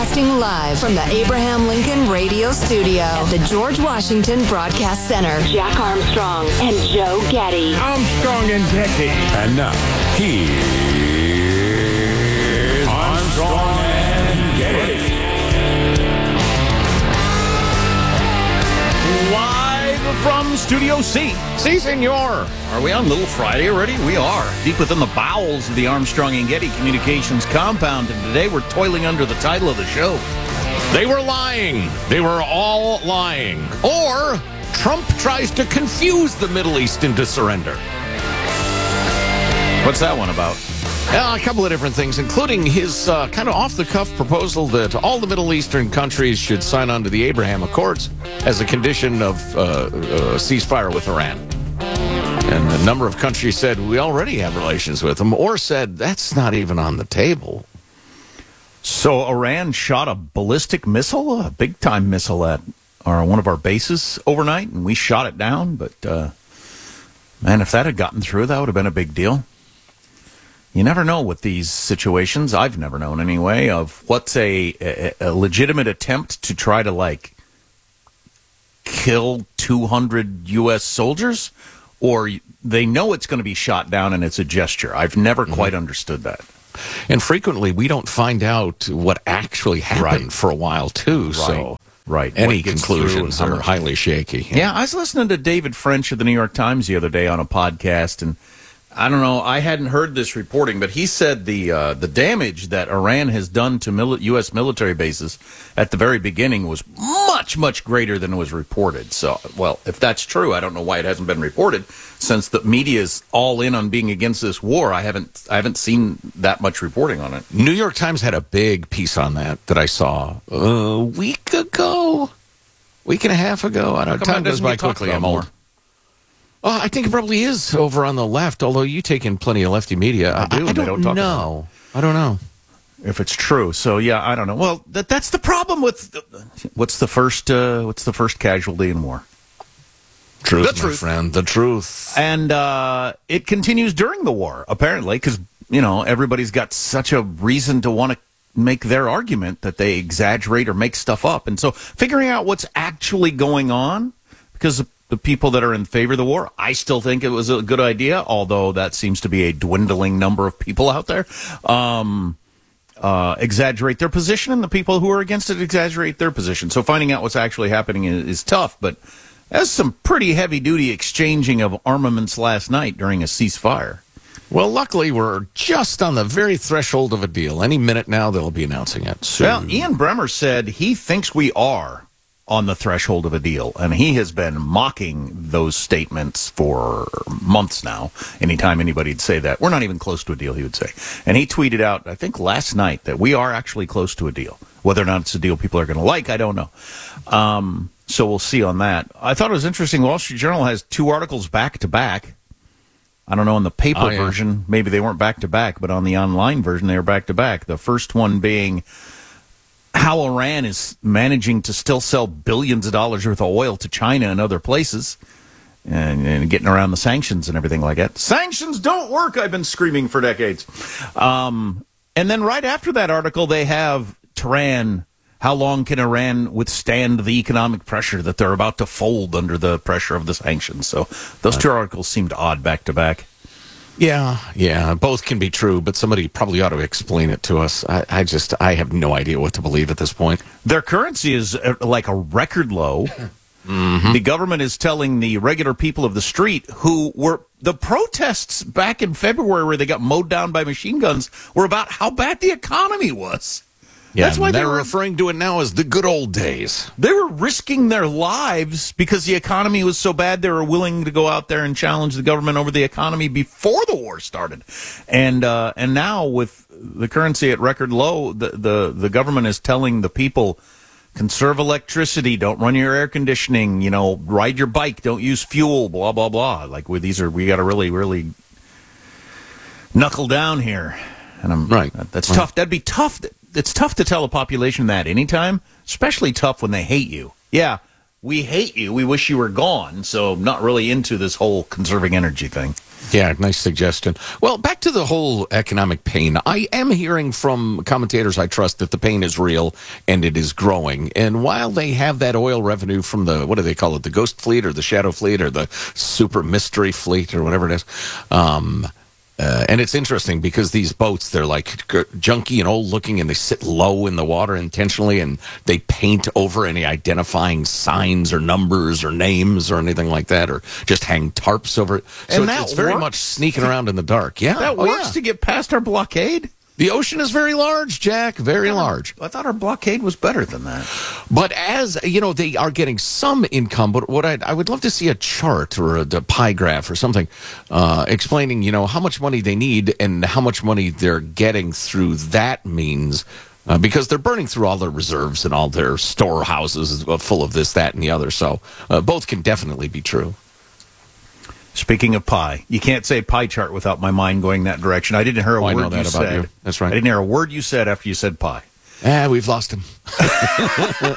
Broadcasting live from the Abraham Lincoln Radio Studio at the George Washington Broadcast Center. Jack Armstrong and Joe Getty. Armstrong and Getty. And now, here's Armstrong and Getty. Live from Studio C. Si, senor. Are we on Little Friday already? We are. Deep within the bowels of the Armstrong and Getty Communications compound. And today we're toiling under the title of the show. They were lying. They were all lying. Or Trump tries to confuse the Middle East into surrender. What's that one about? A couple of different things, including his kind of off-the-cuff proposal that all the Middle Eastern countries should sign on to the Abraham Accords as a condition of ceasefire with Iran. And a number of countries said, we already have relations with them, or said, that's not even on the table. So Iran shot a ballistic missile, a big-time missile at one of our bases overnight, and we shot it down. But, man, if that had gotten through, that would have been a big deal. You never know with these situations. I've never known anyway of what's a legitimate attempt to try to, like, kill 200 U.S. soldiers, or they know it's going to be shot down and it's a gesture. I've never quite understood that. And frequently we don't find out what actually happened for a while, too. So any conclusions are highly shaky. Yeah, I was listening to David French of the New York Times the other day on a podcast, and I don't know, I hadn't heard this reporting, but he said the damage that Iran has done to U.S. military bases at the very beginning was much, much greater than was reported. So, well, if that's true, I don't know why it hasn't been reported, since the media is all in on being against this war. I haven't seen that much reporting on it. New York Times had a big piece on that I saw a week and a half ago. I don't know, time goes by quickly. I'm old. Oh, I think it probably is over on the left, although you take in plenty of lefty media. I do. I don't know. I don't know if it's true. So yeah, I don't know. Well, that's the problem with what's the first casualty in war? Truth, my friend. The truth. And it continues during the war, apparently, because everybody's got such a reason to want to make their argument that they exaggerate or make stuff up, and so figuring out what's actually going on, because the people that are in favor of the war, I still think it was a good idea, although that seems to be a dwindling number of people out there, exaggerate their position, and the people who are against it exaggerate their position. So finding out what's actually happening is tough, but there's some pretty heavy-duty exchanging of armaments last night during a ceasefire. Well, luckily, we're just on the very threshold of a deal. Any minute now, they'll be announcing it soon. Well, Ian Bremmer said he thinks we are on the threshold of a deal, and he has been mocking those statements for months now. Anytime anybody'd say that, we're not even close to a deal, he would say. And he tweeted out, I think last night, that we are actually close to a deal. Whether or not it's a deal people are going to like, I don't know. So we'll see on that. I thought it was interesting, Wall Street Journal has two articles back-to-back. I don't know, in the paper version, maybe they weren't back-to-back, but on the online version, they were back-to-back. The first one being how Iran is managing to still sell billions of dollars worth of oil to China and other places, and getting around the sanctions and everything like that. Sanctions don't work, I've been screaming for decades. And then right after that article, they have Tehran. How long can Iran withstand the economic pressure that they're about to fold under the pressure of the sanctions? So those two articles seemed odd back to back. Yeah, both can be true, but somebody probably ought to explain it to us. I have no idea what to believe at this point. Their currency is like a record low. Mm-hmm. The government is telling the regular people of the street who were the protests back in February where they got mowed down by machine guns were about how bad the economy was. Yeah, that's why they're referring to it now as the good old days. They were risking their lives because the economy was so bad they were willing to go out there and challenge the government over the economy before the war started. And now with the currency at record low, the government is telling the people, conserve electricity, don't run your air conditioning, ride your bike, don't use fuel, blah, blah, blah. Like we got to really, really knuckle down here. And that's tough. That'd be tough. It's tough to tell a population that anytime, especially tough when they hate you. Yeah, we hate you. We wish you were gone. So I'm not really into this whole conserving energy thing. Yeah, nice suggestion. Well, back to the whole economic pain. I am hearing from commentators I trust that the pain is real and it is growing. And while they have that oil revenue from the, what do they call it, the ghost fleet or the shadow fleet or the super mystery fleet or whatever it is, and it's interesting because these boats, they're like junky and old looking and they sit low in the water intentionally and they paint over any identifying signs or numbers or names or anything like that or just hang tarps over it. So it's very much sneaking around in the dark. Yeah. That works to get past our blockade? The ocean is very large, Jack, very large. I thought our blockade was better than that. But as, they are getting some income, but what I would love to see a chart or a pie graph or something explaining, how much money they need and how much money they're getting through that means. Because they're burning through all their reserves and all their storehouses full of this, that, and the other. So both can definitely be true. Speaking of pie, you can't say pie chart without my mind going that direction. I didn't hear a word you said. That's right. I didn't hear a word you said after you said pie. We've lost him. I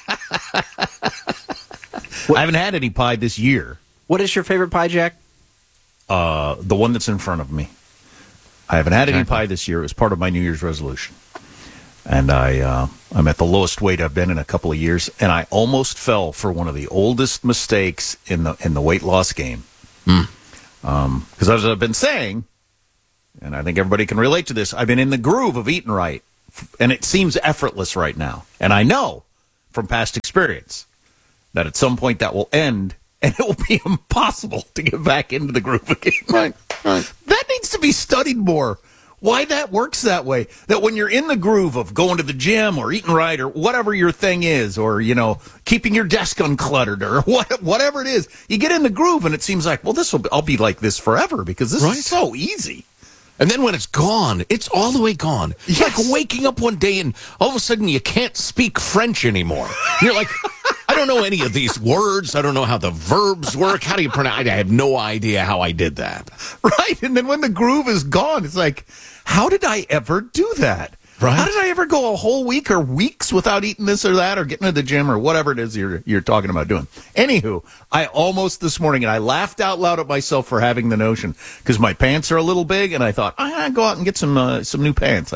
haven't had any pie this year. What is your favorite pie, Jack? The one that's in front of me. I haven't had any pie this year. It was part of my New Year's resolution. And I'm at the lowest weight I've been in a couple of years, and I almost fell for one of the oldest mistakes in the weight loss game. Because as I've been saying, and I think everybody can relate to this, I've been in the groove of eating right, and it seems effortless right now. And I know from past experience that at some point that will end, and it will be impossible to get back into the groove again. Right. That needs to be studied more. Why that works that way. That when you're in the groove of going to the gym or eating right or whatever your thing is, or, keeping your desk uncluttered or whatever it is, you get in the groove and it seems like, well, I'll be like this forever because this is so easy. And then when it's gone, it's all the way gone. It's like waking up one day and all of a sudden you can't speak French anymore. You're like, I don't know any of these words. I don't know how the verbs work. How do you pronounce? I have no idea how I did that. Right. And then when the groove is gone, it's like, how did I ever do that? Right. How did I ever go a whole week or weeks without eating this or that or getting to the gym or whatever it is you're talking about doing? Anywho, I almost this morning, and I laughed out loud at myself for having the notion because my pants are a little big, and I thought, I'm going to go out and get some new pants.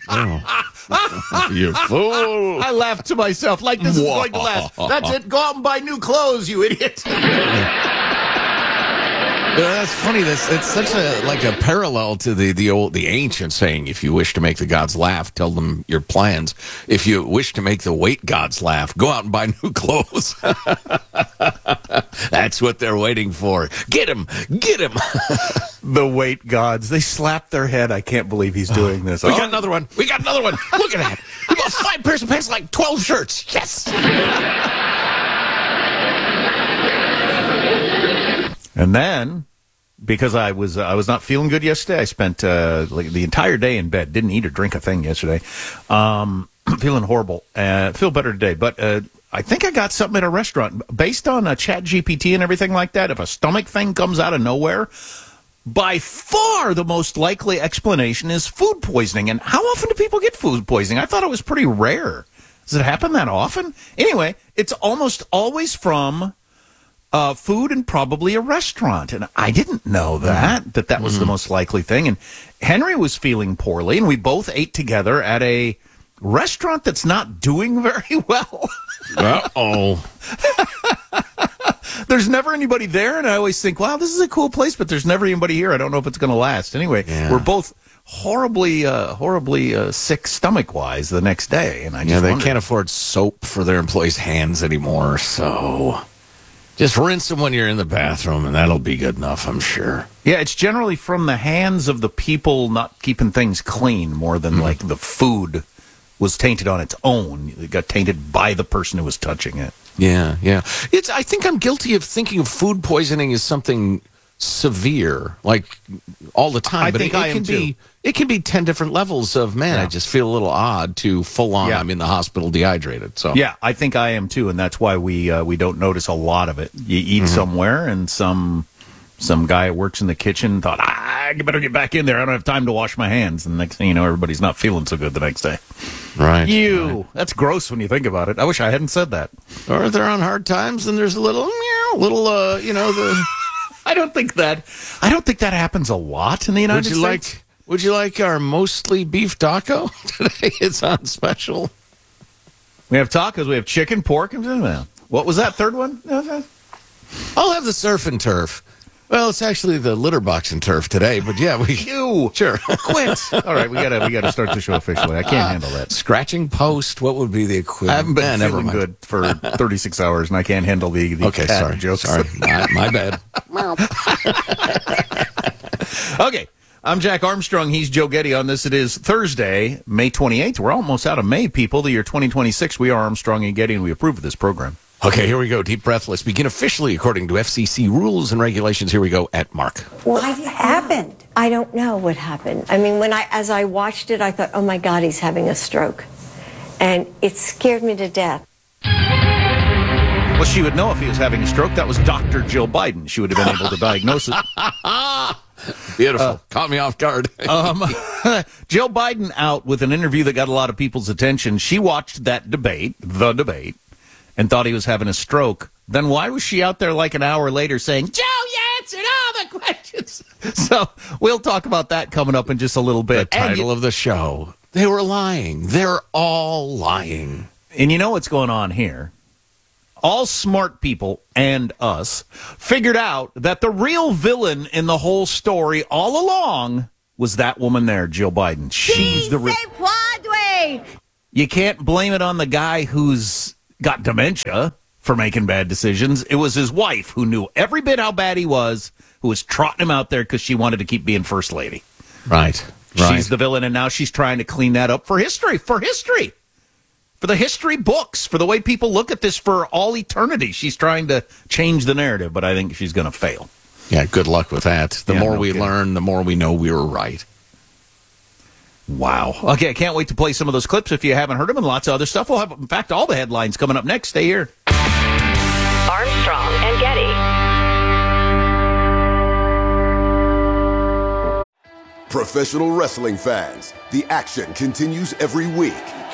You fool. I laughed to myself like this is going to last. That's it. Go out and buy new clothes, you idiot. That's funny. It's such a parallel to the ancient saying: if you wish to make the gods laugh, tell them your plans. If you wish to make the weight gods laugh, go out and buy new clothes. That's what they're waiting for. Get him. The weight gods. They slap their head. I can't believe he's doing this. We got another one. Look at that. He bought 5 pairs of pants, like 12 shirts. Yes. And then, because I was not feeling good yesterday, I spent the entire day in bed. Didn't eat or drink a thing yesterday. Feeling horrible. Feel better today. But I think I got something at a restaurant. Based on ChatGPT and everything like that, if a stomach thing comes out of nowhere, by far the most likely explanation is food poisoning. And how often do people get food poisoning? I thought it was pretty rare. Does it happen that often? Anyway, it's almost always from food and probably a restaurant. And I didn't know that was the most likely thing. And Henry was feeling poorly, and we both ate together at a restaurant that's not doing very well. Uh-oh. There's never anybody there, and I always think, wow, this is a cool place, but there's never anybody here. I don't know if it's going to last. Anyway, we're both horribly sick stomach-wise the next day. And I just they can't afford soap for their employees' hands anymore, so just rinse them when you're in the bathroom, and that'll be good enough, I'm sure. Yeah, it's generally from the hands of the people not keeping things clean more than like the food was tainted on its own. It got tainted by the person who was touching it. Yeah. I think I'm guilty of thinking of food poisoning as something severe, like all the time. But it can be 10 different levels of, I just feel a little odd, to full on, I'm in the hospital dehydrated. So yeah, I think I am too, and that's why we don't notice a lot of it. You eat somewhere, and some guy who works in the kitchen thought, I better get back in there. I don't have time to wash my hands. And the next thing you know, everybody's not feeling so good the next day. Right. That's gross when you think about it. I wish I hadn't said that. Or if they're on hard times, then there's a little, the I don't think that happens a lot in the United States. Would you like our mostly beef taco? Today it's on special. We have tacos, we have chicken, pork, and what was that third one? I'll have the surf and turf. Well, it's actually the litter box and turf today, but yeah, sure. Quit. All right, we gotta start the show officially. I can't handle that. Scratching post, what would be the equivalent? I haven't been feeling good for 36 hours, and I can't handle the cat jokes. Sorry, my bad. Okay, I'm Jack Armstrong. He's Joe Getty on this. It is Thursday, May 28th. We're almost out of May, people. The year 2026. We are Armstrong and Getty, and we approve of this program. Okay, here we go. Deep breath. Let's begin officially according to FCC rules and regulations. Here we go at Mark. What happened? I don't know what happened. I mean, as I watched it, I thought, oh my God, he's having a stroke. And it scared me to death. Well, she would know if he was having a stroke. That was Dr. Jill Biden. She would have been able to diagnose it. Beautiful. Caught me off guard. Jill Biden out with an interview that got a lot of people's attention. She watched that debate, and thought he was having a stroke. Then why was she out there like an hour later saying, Joe, you answered all the questions? So we'll talk about that coming up in just a little bit. The title of the show. They were lying. They're all lying. And you know what's going on here? All smart people and us figured out that the real villain in the whole story all along was that woman there, Jill Biden. She's the real. You can't blame it on the guy who's got dementia for making bad decisions. It was his wife who knew every bit how bad he was, who was trotting him out there because she wanted to keep being first lady. Right. She's the villain, and now she's trying to clean that up for history. For the history books, for the way people look at this for all eternity. She's trying to change the narrative, but I think she's going to fail. Yeah, good luck with that. The more we learn, the more we know we were right. Wow. Okay, I can't wait to play some of those clips if you haven't heard them, and lots of other stuff. We'll have, in fact, all the headlines coming up next. Stay here. Armstrong and Getty. Professional wrestling fans, the action continues every week.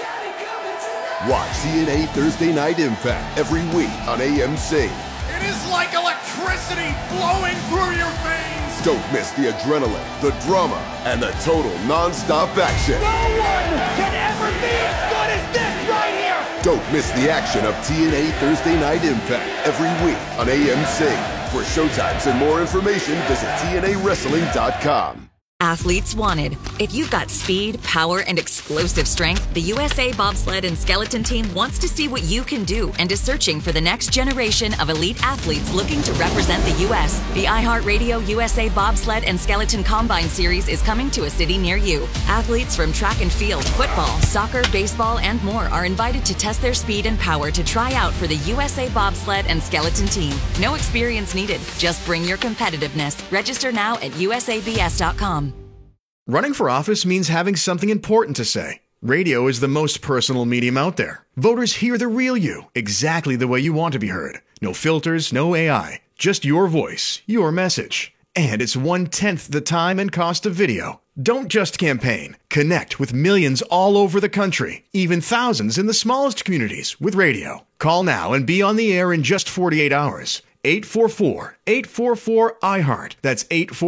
Watch TNA Thursday Night Impact every week on AMC. It is like electricity flowing through your veins. Don't miss the adrenaline, the drama, and the total non-stop action. No one can ever be as good as this right here. Don't miss the action of TNA Thursday Night Impact every week on AMC. For showtimes and more information, visit TNAWrestling.com. Athletes wanted. If you've got speed, power, and explosive strength, the USA Bobsled and Skeleton Team wants to see what you can do and is searching for the next generation of elite athletes looking to represent the U.S. The iHeartRadio USA Bobsled and Skeleton Combine Series is coming to a city near you. Athletes from track and field, football, soccer, baseball, and more are invited to test their speed and power to try out for the USA Bobsled and Skeleton Team. No experience needed. Just bring your competitiveness. Register now at usabs.com. Running for office means having something important to say. Radio is the most personal medium out there. Voters hear the real you, exactly the way you want to be heard. No filters, no AI, just your voice, your message. And it's 1/10 the time and cost of video. Don't just campaign. Connect with millions all over the country, even thousands in the smallest communities with radio. Call now and be on the air in just 48 hours. 844-844-iHeart. That's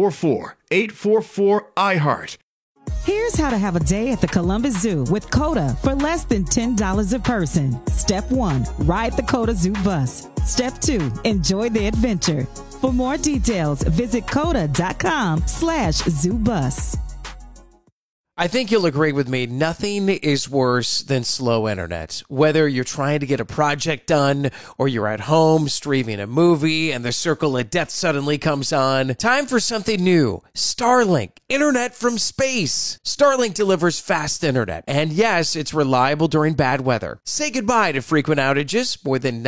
844-844-iHeart. Here's how to have a day at the Columbus Zoo with COTA for less than $10 a person. Step 1, ride the COTA Zoo bus. Step 2, enjoy the adventure. For more details, visit COTA.com/ZooBus. I think you'll agree with me, nothing is worse than slow internet. Whether you're trying to get a project done or you're at home streaming a movie and the circle of death suddenly comes on, time for something new. Starlink, internet from space. Starlink delivers fast internet, and yes, it's reliable during bad weather. Say goodbye to frequent outages, more than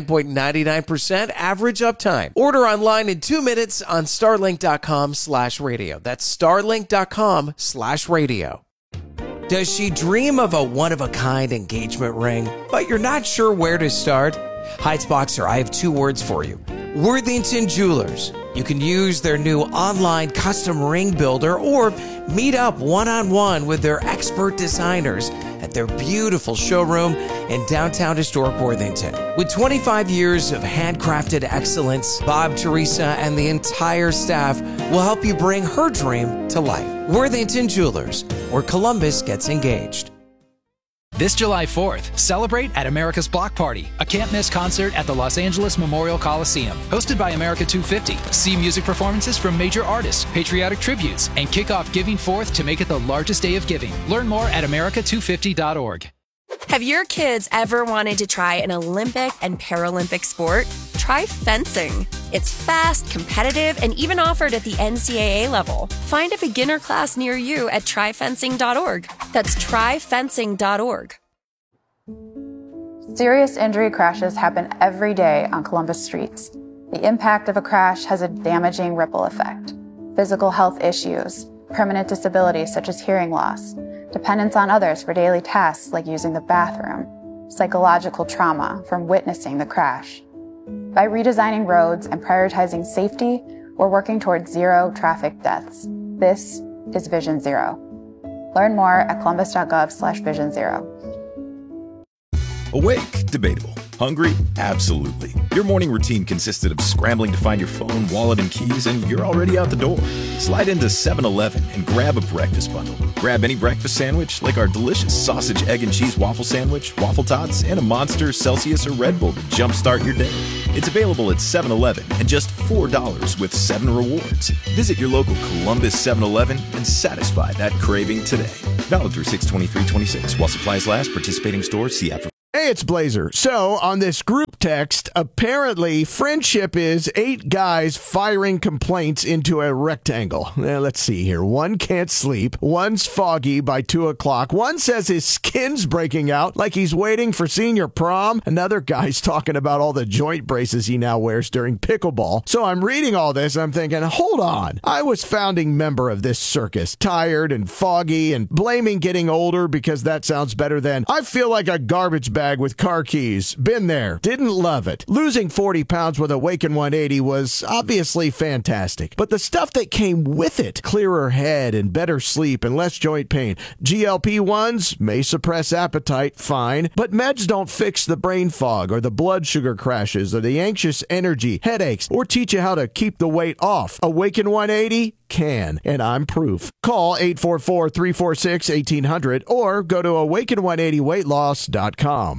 99.99% average uptime. Order online in 2 minutes on starlink.com/radio. That's starlink.com/radio. Does she dream of a one-of-a-kind engagement ring, but you're not sure where to start? Heights Boxer, I have 2 words for you. Worthington Jewelers. You can use their new online custom ring builder or meet up one-on-one with their expert designers at their beautiful showroom in downtown historic Worthington. With 25 years of handcrafted excellence, Bob, Teresa, and the entire staff will help you bring her dream to life. Worthington Jewelers, where Columbus gets engaged. This July 4th, celebrate at America's Block Party, a can't-miss concert at the Los Angeles Memorial Coliseum. Hosted by America 250, see music performances from major artists, patriotic tributes, and kick off Giving Forth to make it the largest day of giving. Learn more at america250.org. Have your kids ever wanted to try an Olympic and Paralympic sport? Try fencing. It's fast, competitive, and even offered at the NCAA level. Find a beginner class near you at tryfencing.org. That's tryfencing.org. Serious injury crashes happen every day on Columbus streets. The impact of a crash has a damaging ripple effect. Physical health issues, permanent disabilities such as hearing loss, dependence on others for daily tasks like using the bathroom, psychological trauma from witnessing the crash. By redesigning roads and prioritizing safety, we're working towards zero traffic deaths. This is Vision Zero. Learn more at columbus.gov/Vision Zero. Awake? Debatable. Hungry? Absolutely. Your morning routine consisted of scrambling to find your phone, wallet, and keys, and you're already out the door. Slide into 7-Eleven and grab a breakfast bundle. Grab any breakfast sandwich, like our delicious sausage, egg, and cheese waffle sandwich, waffle tots, and a Monster, Celsius, or Red Bull to jumpstart your day. It's available at 7-Eleven and just $4 with 7 rewards. Visit your local Columbus 7-Eleven and satisfy that craving today. Valid through 6/23/26 while supplies last. Participating stores. See app for. Hey, it's Blazer. So, on this group text, apparently friendship is 8 guys firing complaints into a rectangle. Now, let's see here. One can't sleep. One's foggy by 2 o'clock. One says his skin's breaking out like he's waiting for senior prom. Another guy's talking about all the joint braces he now wears during pickleball. So, I'm reading all this and I'm thinking, hold on. I was founding member of this circus, tired and foggy and blaming getting older because that sounds better than I feel like a garbage bag with car keys. Been there. Didn't love it. Losing 40 pounds with Awaken 180 was obviously fantastic. But the stuff that came with it, clearer head and better sleep and less joint pain. GLP-1s may suppress appetite, fine. But meds don't fix the brain fog or the blood sugar crashes or the anxious energy, headaches, or teach you how to keep the weight off. Awaken 180 can, and I'm proof. Call 844-346-1800 or go to awaken180weightloss.com.